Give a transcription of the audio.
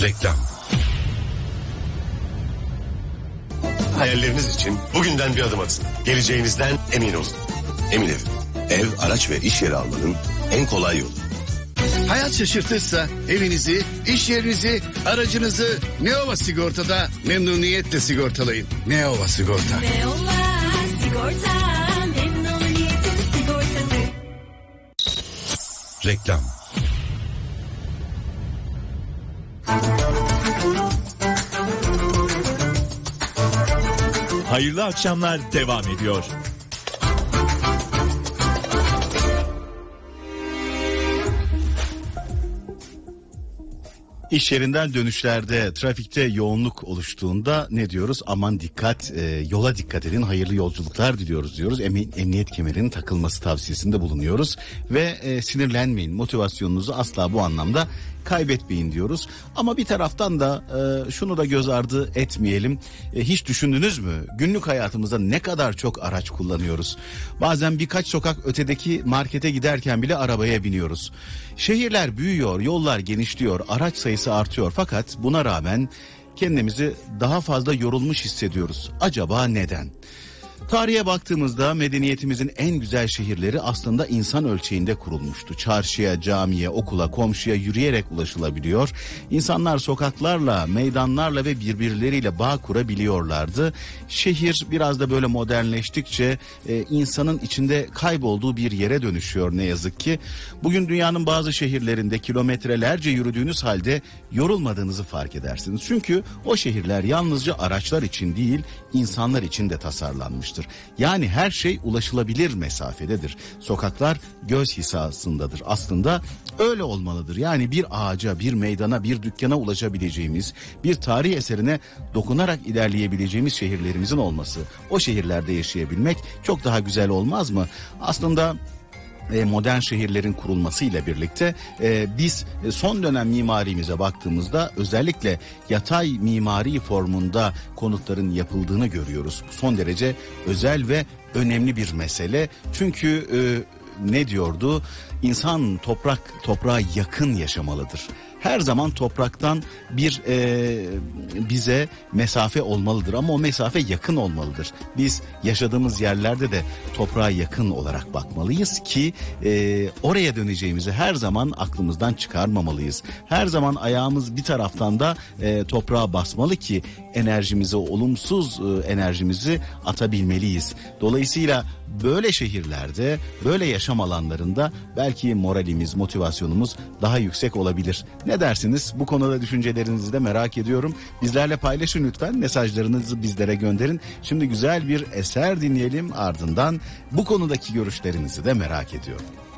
Reklam. Hayalleriniz için bugünden bir adım atın. Geleceğinizden emin olun. Emin Ev. Ev, araç ve iş yeri almanın en kolay yolu. Hayat şaşırtırsa evinizi, iş yerinizi, aracınızı Neova Sigorta'da memnuniyetle sigortalayın. Neova Sigorta. Neova Sigorta, memnuniyetin sigortası. Reklam. Hayırlı akşamlar devam ediyor. İş yerinden dönüşlerde trafikte yoğunluk oluştuğunda ne diyoruz? Aman dikkat, yola dikkat edin, hayırlı yolculuklar diyoruz. Emniyet kemerinin takılması tavsiyesinde bulunuyoruz. Ve sinirlenmeyin, motivasyonunuzu asla bu anlamda kaybetmeyin diyoruz. Ama bir taraftan da şunu da göz ardı etmeyelim. Hiç düşündünüz mü? Günlük hayatımızda ne kadar çok araç kullanıyoruz. Bazen birkaç sokak ötedeki markete giderken bile arabaya biniyoruz. Şehirler büyüyor, yollar genişliyor, araç sayısı artıyor. Fakat buna rağmen kendimizi daha fazla yorulmuş hissediyoruz. Acaba neden? Tarihe baktığımızda medeniyetimizin en güzel şehirleri aslında insan ölçeğinde kurulmuştu. Çarşıya, camiye, okula, komşuya yürüyerek ulaşılabiliyor. İnsanlar sokaklarla, meydanlarla ve birbirleriyle bağ kurabiliyorlardı. Şehir biraz da böyle modernleştikçe insanın içinde kaybolduğu bir yere dönüşüyor ne yazık ki. Bugün dünyanın bazı şehirlerinde kilometrelerce yürüdüğünüz halde yorulmadığınızı fark edersiniz. Çünkü o şehirler yalnızca araçlar için değil, insanlar için de tasarlanmıştır. Yani her şey ulaşılabilir mesafededir. Sokaklar göz hizasındadır. Aslında öyle olmalıdır. Yani bir ağaca, bir meydana, bir dükkana ulaşabileceğimiz, bir tarih eserine dokunarak ilerleyebileceğimiz şehirlerimizin olması, o şehirlerde yaşayabilmek çok daha güzel olmaz mı? Aslında modern şehirlerin kurulmasıyla birlikte biz son dönem mimarimize baktığımızda özellikle yatay mimari formunda konutların yapıldığını görüyoruz. Son derece özel ve önemli bir mesele. Çünkü ne diyordu? İnsan toprağa yakın yaşamalıdır. Her zaman topraktan bir bize mesafe olmalıdır ama o mesafe yakın olmalıdır. Biz yaşadığımız yerlerde de toprağa yakın olarak bakmalıyız ki oraya döneceğimizi her zaman aklımızdan çıkarmamalıyız. Her zaman ayağımız bir taraftan da toprağa basmalı ki enerjimizi, olumsuz enerjimizi atabilmeliyiz. Dolayısıyla böyle şehirlerde, böyle yaşam alanlarında belki moralimiz, motivasyonumuz daha yüksek olabilir. Ne dersiniz? Bu konuda düşüncelerinizi de merak ediyorum. Bizlerle paylaşın lütfen. Mesajlarınızı bizlere gönderin. Şimdi güzel bir eser dinleyelim, ardından bu konudaki görüşlerinizi de merak ediyorum.